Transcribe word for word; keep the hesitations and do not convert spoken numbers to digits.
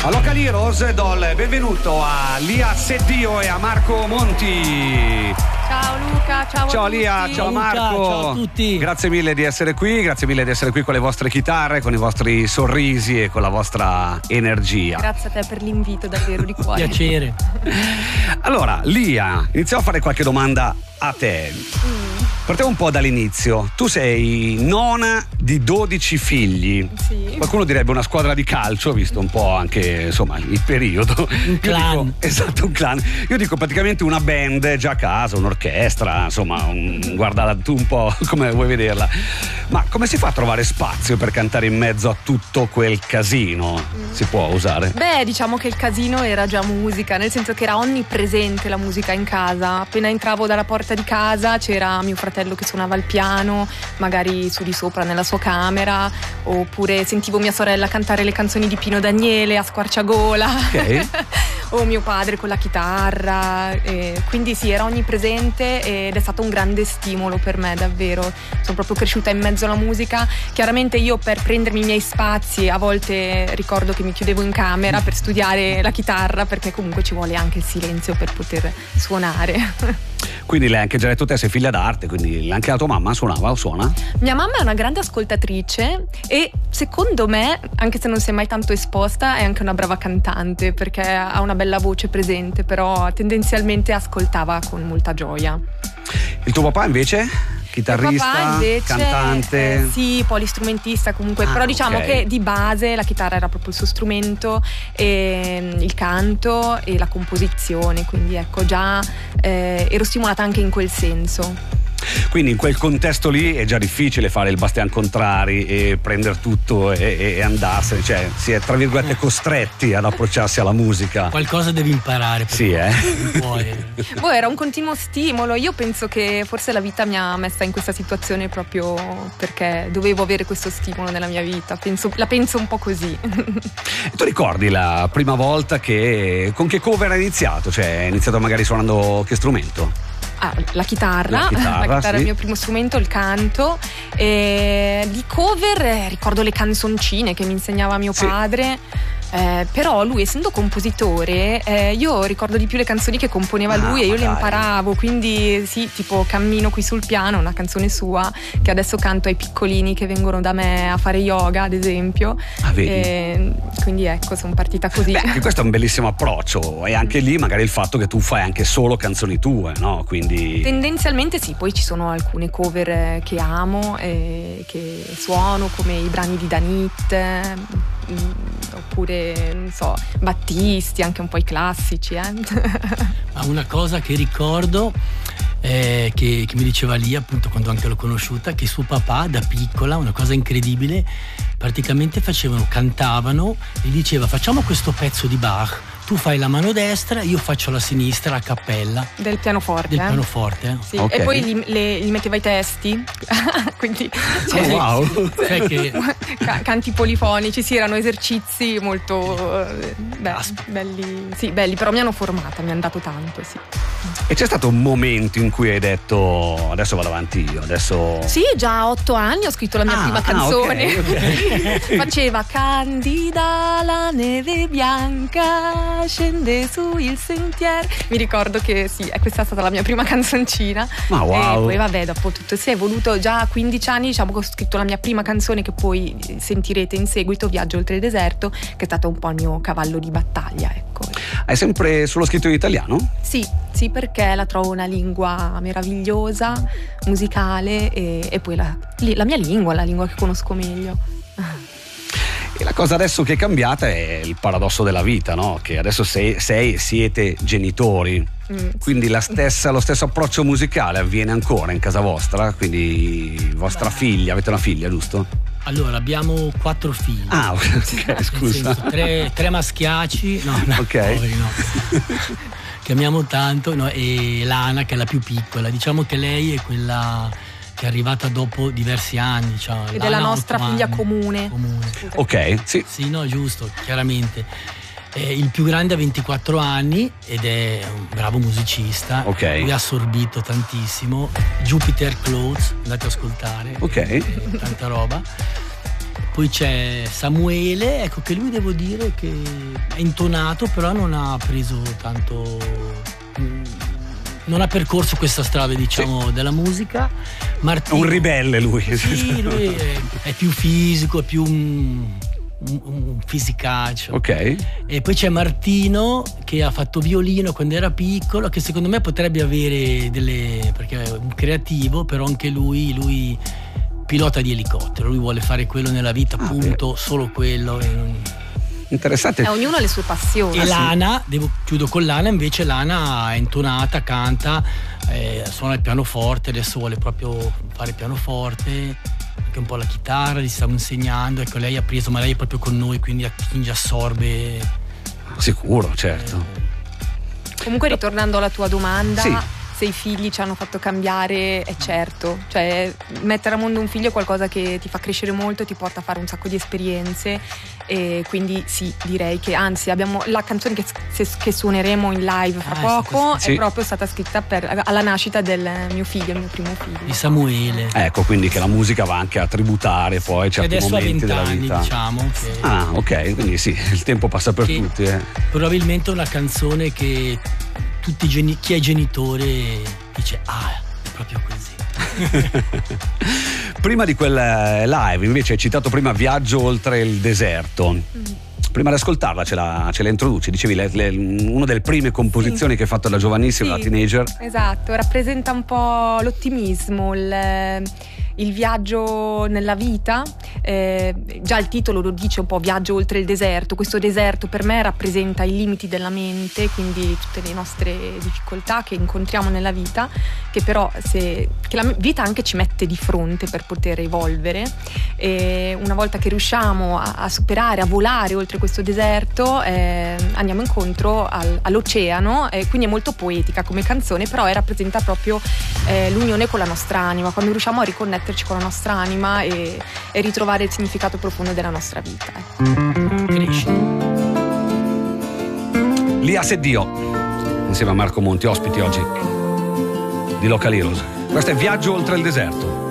A Local Heroes do il benvenuto a Lia Seddio e a Marco Monti. Ciao Luca, ciao, ciao a Lia, tutti. ciao Marco. Ciao a tutti. Grazie mille di essere qui, grazie mille di essere qui con le vostre chitarre, con i vostri sorrisi e con la vostra energia. Grazie a te per l'invito, davvero di cuore. Piacere. Allora, Lia, iniziamo a fare qualche domanda a te. Mm. Partiamo un po' dall'inizio. Tu sei nona di dodici figli. Sì. Qualcuno direbbe una squadra di calcio, visto un po' anche insomma il periodo. Un clan. Dico, esatto, un clan. Io dico praticamente una band già a casa, un'orchestra, insomma, un, guarda tu un po' come vuoi vederla. Ma come si fa a trovare spazio per cantare in mezzo a tutto quel casino? Si può usare? Beh, diciamo che il casino era già musica, nel senso che era onnipresente la musica in casa. Appena entravo dalla porta di casa c'era mio fratello che suonava il piano, magari su di sopra nella sua camera, oppure sentivo mia sorella cantare le canzoni di Pino Daniele a squarciagola. Ok. O mio padre con la chitarra, e quindi sì, era onnipresente ed è stato un grande stimolo per me, davvero. Sono proprio cresciuta in mezzo alla musica. Chiaramente io, per prendermi i miei spazi, a volte ricordo che mi chiudevo in camera per studiare la chitarra, perché comunque ci vuole anche il silenzio per poter suonare. Quindi l'hai anche già detto te, sei figlia d'arte, quindi anche la tua mamma suonava o suona? Mia mamma è una grande ascoltatrice e secondo me, anche se non si è mai tanto esposta, è anche una brava cantante, perché ha una bella voce presente, però tendenzialmente ascoltava con molta gioia. Il tuo papà invece? Chitarrista, papà invece, cantante? Eh, sì, polistrumentista comunque, Ah, però diciamo ok. che di base la chitarra era proprio il suo strumento, e il canto e la composizione, quindi ecco, già eh, ero stimolata anche in quel senso. Quindi in quel contesto lì è già difficile fare il bastian contrari e prendere tutto e, e andarsene, cioè si è tra virgolette costretti ad approcciarsi alla musica. Qualcosa devi imparare. Sì, eh? Non puoi. Boh, era un continuo stimolo. Io penso che forse la vita mi ha messa in questa situazione proprio perché dovevo avere questo stimolo nella mia vita. Penso, la penso un po' così. E tu ricordi la prima volta che con che cover hai iniziato? Cioè hai iniziato magari suonando che strumento? Ah, la chitarra, La chitarra, la chitarra sì. è il mio primo strumento, il canto. E di cover eh, ricordo le canzoncine che mi insegnava mio Sì. padre. Eh, però lui, essendo compositore, eh, io ricordo di più le canzoni che componeva Ah, lui e io ma le dai. imparavo, quindi sì, tipo Cammino qui sul piano, una canzone sua che adesso canto ai piccolini che vengono da me a fare yoga, ad esempio. Ah, vedi? E quindi ecco, sono partita così. Beh, anche questo è un bellissimo approccio, e anche lì magari il fatto che tu fai anche solo canzoni tue, no? Quindi Tendenzialmente sì, poi ci sono alcune cover eh, che amo e che suono, come i brani di Danit, eh, mm, oppure non so, Battisti, anche un po' i classici, eh. Ma una cosa che ricordo eh, che, che mi diceva lì, appunto, quando anche l'ho conosciuta, che suo papà da piccola, una cosa incredibile, praticamente facevano, cantavano, e diceva: facciamo questo pezzo di Bach, tu fai la mano destra, io faccio la sinistra a cappella. Del pianoforte. Del eh. pianoforte, eh. Sì. Ok. E poi gli, le- gli metteva i testi, quindi cioè, Oh, wow. Cioè che ca- canti polifonici, sì, erano esercizi molto eh, be- belli, sì, belli, però mi hanno formata, mi hanno dato tanto, sì. E c'è stato un momento in cui hai detto adesso vado avanti io, adesso Sì, già a otto anni ho scritto la mia Ah, prima ah, canzone. ok, ok. Faceva Candida la neve bianca scende su il sentiero. Mi ricordo che sì, questa è stata la mia prima canzoncina. Ma wow. E poi vabbè, dopo tutto si è evoluto. Già a quindici anni, diciamo che ho scritto la mia prima canzone, che poi sentirete in seguito, Viaggio oltre il deserto, che è stato un po' il mio cavallo di battaglia, ecco. Hai sempre solo scritto in italiano? Sì, sì, perché la trovo una lingua meravigliosa, musicale, e, e poi la, la mia lingua, la lingua che conosco meglio. E la cosa adesso che è cambiata è il paradosso della vita, no? Che adesso sei, sei siete genitori, Mm, quindi la stessa, lo stesso approccio musicale avviene ancora in casa vostra, quindi vostra Beh. figlia, avete una figlia, giusto? allora abbiamo quattro figli. Ah, ok, Nel scusa. senso, tre, tre maschiacci, no, no, Ok. poveri, no. Che amiamo tanto, no, e Lana, che è la più piccola. Diciamo che lei è quella che è arrivata dopo diversi anni, cioè, Ed è Lana la ha nostra otto figlia anni. comune. comune. Ok, sì. Sì, no, giusto, chiaramente. Eh, il più grande ha ventiquattro anni ed è un bravo musicista. Ok. Lui ha assorbito tantissimo. Jupiter Clothes, andate ad ascoltare. Ok. Tanta roba. Poi c'è Samuele, ecco che lui devo dire che è intonato, però non ha preso tanto, non ha percorso questa strada, diciamo, sì, della musica. Martino, un ribelle lui. Sì, lui è, è più fisico, è più un, un, un fisicaccio. Ok. E poi c'è Martino che ha fatto violino quando era piccolo, che secondo me potrebbe avere delle, perché è un creativo, però anche lui lui pilota di elicottero, lui vuole fare quello nella vita, ah, appunto, beh, solo quello. E non... Interessante. E ognuno ha le sue passioni. E ah, Lana, sì, devo, chiudo con Lana, invece Lana è intonata, canta, eh, suona il pianoforte, adesso vuole proprio fare pianoforte, anche un po' la chitarra, gli stiamo insegnando, ecco, lei ha preso, ma lei è proprio con noi, quindi Kingi assorbe. Sicuro, certo. Eh. Comunque, ritornando alla tua domanda, sì, se i figli ci hanno fatto cambiare, è certo, cioè mettere a mondo un figlio è qualcosa che ti fa crescere molto, ti porta a fare un sacco di esperienze, e quindi sì, direi che anzi abbiamo la canzone che, che suoneremo in live fra ah, poco è, sì, proprio stata scritta per, alla nascita del mio figlio, il mio primo figlio, di Samuele. Ecco, quindi che la musica va anche a tributare poi certi momenti della vita. Diciamo che ah, ok, quindi sì, il tempo passa per tutti. Eh. Probabilmente una canzone che tutti geni- chi è genitore dice ah, è proprio così. Prima di quel live invece hai citato prima Viaggio oltre il deserto. Mm. Prima di ascoltarla ce la, ce la introduci, dicevi le, le, una delle prime composizioni, sì, che hai fatto da giovanissima, sì, da teenager. Esatto, rappresenta un po' l'ottimismo, il, il viaggio nella vita, eh, già il titolo lo dice un po', Viaggio oltre il deserto. Questo deserto per me rappresenta i limiti della mente, quindi tutte le nostre difficoltà che incontriamo nella vita, che però se, che la vita anche ci mette di fronte per poter evolvere, e una volta che riusciamo a, a superare, a volare oltre questo deserto, eh, andiamo incontro al, all'oceano, e quindi è molto poetica come canzone, però rappresenta proprio eh, l'unione con la nostra anima, quando riusciamo a riconnetterci con la nostra anima e, e ritrovare il significato profondo della nostra vita. Cresci. Lia Seddio insieme a Marco Monti, ospiti oggi di Local Heroes. Questo è Viaggio oltre il deserto.